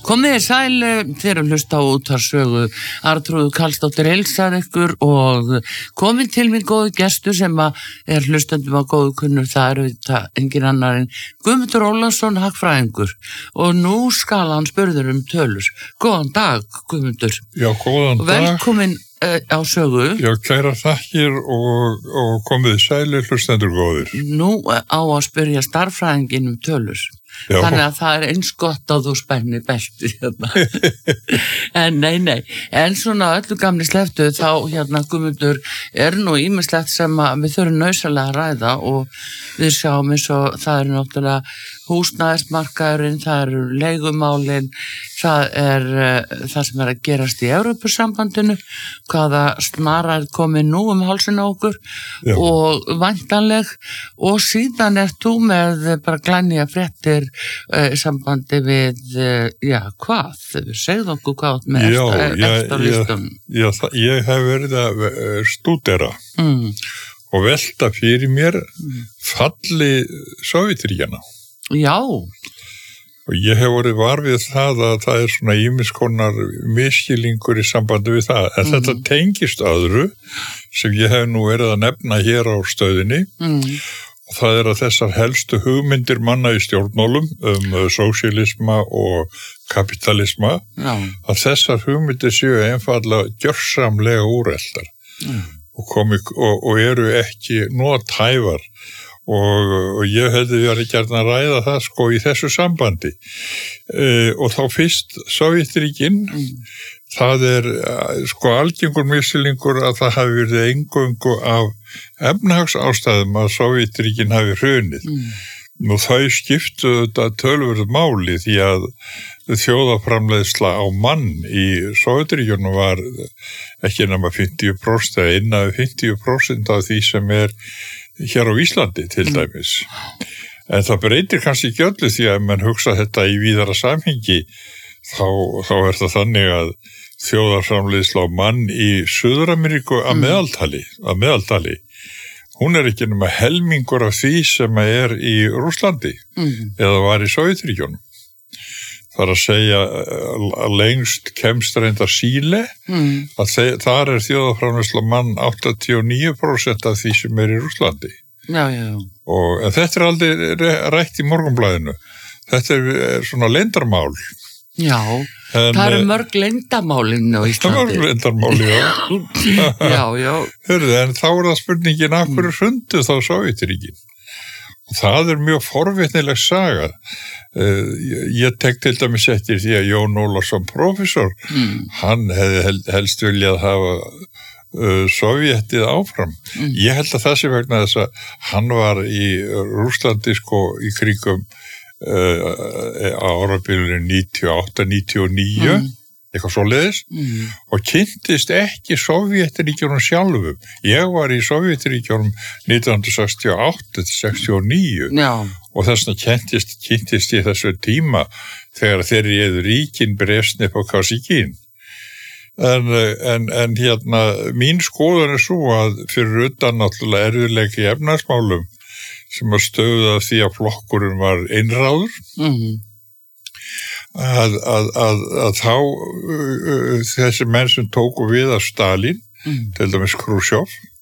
Komið sæl þegar að hlusta á útvarpssögu. Arnþrúður Karlsdóttir heilsar ykkur og komin til mín góðu gestur sem er hlustandum á góðu kunnur. Það þetta engin annar en Guðmundur Ólafsson, hagfræðingur. Og nú skal hann spurður tölur. Góðan dag, Guðmundur. Já, góðan dag. Velkomin á sögu. Já, kæra þakkir og komið sælir hlustendur góðir. Nú á að spyrja starffræðingin tölur. Já. Þannig að það eins gott að þú spenni belti hérna. En nei. En svona öllu gamni sleftu þá Guðmundur nú ýmislegt sem við þurfum nauðsynlega að ræða og við sjáum eins og það náttúrulega húsnæðismarkaðurinn, það eru leigumálin, það það sem að gerast í Evrópusambandinu, hvaða snarar komið nú hálsinn á okkur. Já. Og væntanleg og síðan þú með bara glænýja fréttir sambandi við, hvað? Segðu okkur hvað með eftir listum. Já, ég hef verið að stúdera og velta fyrir mér falli Sovétríkjanna. Já. Og ég hef verið var við það að það svona ýmis konar misskilningur í sambandi við það. En þetta tengist öðru sem ég hef nú verið að nefna hér á stöðinni. Og það að þessar helstu hugmyndir manna í stjórnmálum sósíalisma og kapitalisma, að þessar hugmyndir séu einfallega gjörsamlega úreltar og eru ekki nothæfar. Og ég hefði verið gjarnan að ræða það í þessu sambandi. Og þá fyrst Sovétríkin, það algengur misskilningur að það hafi verið eingöngu af efnahagsástæðum að Sovétríkin hafi hrunið. Nú þau skiptu þetta töluverðu máli því að þjóðarframleiðsla á mann í Sovétríkjunum var ekki nema 50% eða innan 50% af því sem hér á Íslandi til dæmis. En það breytir kannski ekki öllu því að mann hugsa þetta í víðara samhengi þá það þannig að þjóðarframleiðsla á mann í Suður-Ameríku að meðaltali. Hún ekki nema helmingur af því sem í Rússlandi eða var í Sovétríkjunum. Það að segja að lengst kemst reyndar Síle, að þar þjóðarframleiðsla mann 89% af því sem í Rússlandi. Já. En þetta aldrei rætt í Morgunblaðinu. Þetta svona leyndarmál. Já, það mörg leyndarmálin á Íslandi. Það mörg leyndarmáli, já. Já. Hörðu, en þá það spurningin af hverju hrundu þá Sovétríkin. Og það mjög forvitnileg saga. Ég tek til dæmis eftir því að Jón Ólafsson prófessor, hann hefði helst viljað hafa Sovétið áfram. Ég held að það sé vegna þess að hann var í Rússlandi í kringum árabilinu 98-99, eitthvað svoleiðis, og kynntist ekki Sovétríkjunum sjálfum. Ég var í Sovétríkjunum 1968-69 og þess vegna kynntist ég þessu tíma þegar þeir ríkin Brezhnev og Kosygin. En mín skoðun svo að fyrir utan náttúrulega erfiðleika í efnahagsmálum sem stöðuð af því að flokkurinn var einráður, að þá þessi menn sem tóku við af Stalin, til dæmis Khrushchev,